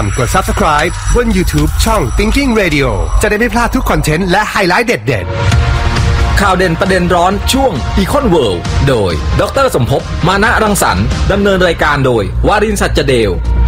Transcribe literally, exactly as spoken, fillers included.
กด Subscribe บน YouTube ช่อง Thinking Radio จะได้ไม่พลาดทุกคอนเทนต์และไฮไลท์เด็ดๆข่าวเด่นประเด็นร้อนช่วง Econ World โดยดรสมภพมานะรังสรรค์ดำเนินรายการโดยวารินทร์ สัจเดล